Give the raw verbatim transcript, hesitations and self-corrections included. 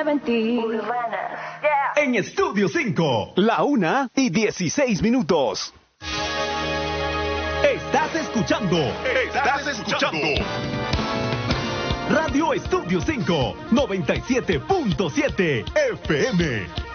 Urbanas. Yeah. En Estudio cinco, la una y dieciséis minutos. Estás escuchando. Estás escuchando. Radio Estudio cinco, noventa y siete punto siete F M.